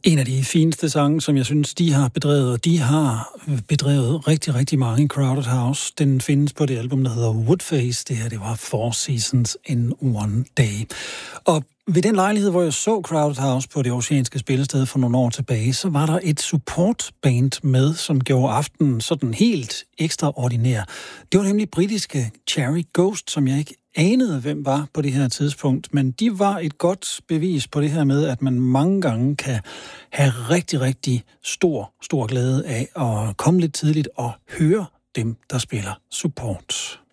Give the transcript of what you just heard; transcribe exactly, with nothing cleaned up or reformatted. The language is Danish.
En af de fineste sange, som jeg synes, de har bedrevet, og de har bedrevet rigtig, rigtig mange i Crowded House. Den findes på det album, der hedder Woodface. Det her, det var Four Seasons in One Day. Og ved den lejlighed, hvor jeg så Crowded House på det oceanske spillested for nogle år tilbage, så var der et supportband med, som gjorde aftenen sådan helt ekstraordinær. Det var nemlig britiske Cherry Ghost, som jeg ikke anede, hvem var på det her tidspunkt, men de var et godt bevis på det her med, at man mange gange kan have rigtig, rigtig stor, stor glæde af at komme lidt tidligt og høre dem, der spiller support.